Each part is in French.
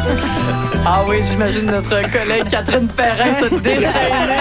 Ah oui, j'imagine notre collègue Catherine Perrin se déchaîner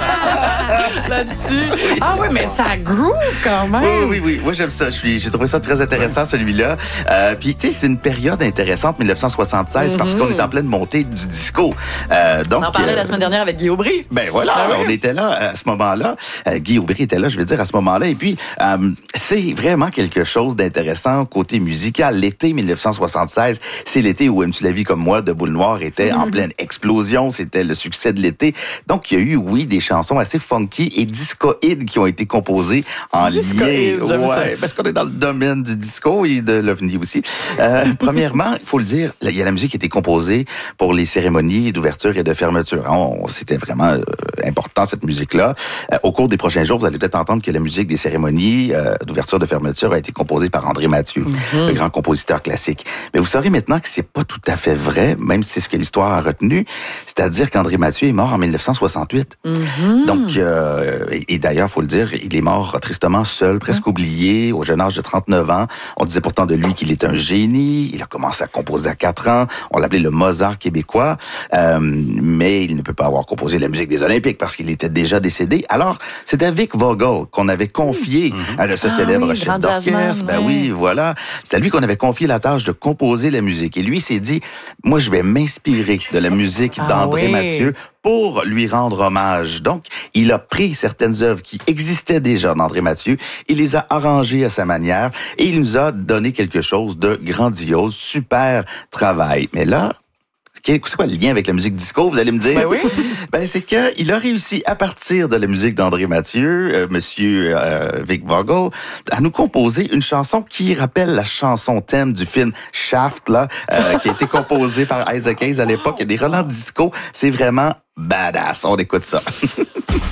là-dessus. Oui. Ah oui, mais ça groove quand même. Oui. Moi, j'aime ça. J'ai trouvé ça très intéressant, celui-là. Puis, tu sais, c'est une période intéressante, 1976, parce qu'on est en pleine montée du disco. Donc, on en parlait la semaine dernière avec Guy Aubry. Ben voilà, Ah oui. on était là à ce moment-là. Guy Aubry était là, je veux dire, à ce moment-là. Et puis, c'est vraiment quelque chose d'intéressant côté musical. L'été 1976, c'est l'été où Aimes-tu la vie comme moi de Boule Noire était en pleine explosion. C'était le succès de l'été. Donc, il y a eu, oui, des chansons assez funky et discoïdes qui ont été composées en lien. J'aime ça. Parce qu'on est dans le domaine du disco et de l'OVNI aussi. Premièrement, il faut le dire, il y a la musique qui a été composée pour les cérémonies d'ouverture et de fermeture. C'était vraiment important, cette musique-là. Au cours des prochains jours, vous allez peut-être entendre que la musique des cérémonies d'ouverture, de fermeture a été composée par André Mathieu, le grand compositeur classique. Mais vous saurez maintenant que c'est pas tout à fait vrai, même si c'est ce que l'histoire a retenu. C'est-à-dire qu'André Mathieu est mort en 1968. Donc, et d'ailleurs, faut le dire, il est mort tristement seul, presque oublié, au jeune âge de 39 ans. On disait pourtant de lui qu'il est un génie. Il a commencé à composer à 4 ans. On l'appelait le Mozart québécois. Mais il ne peut pas avoir composé la musique des Olympiques parce qu'il était déjà décédé. Alors, c'est à Vic Vogel qu'on avait confié ce célèbre chef d'orchestre. Ben oui, voilà. C'est à lui qu'on avait confié la tâche de composer la musique. Et lui s'est dit, moi, je vais m'inspirer de la musique d'André Mathieu pour lui rendre hommage. Donc, il a pris certaines œuvres qui existaient déjà d'André Mathieu, il les a arrangées à sa manière et il nous a donné quelque chose de grandiose, super travail. Mais là, c'est quoi le lien avec la musique disco, vous allez me dire? Ben oui. Ben, c'est qu'il a réussi, à partir de la musique d'André Mathieu, monsieur Vic Vogel, à nous composer une chanson qui rappelle la chanson thème du film Shaft, là, qui a été composée par Isaac Hayes à l'époque. Il y a des relents disco. C'est vraiment badass. On écoute ça.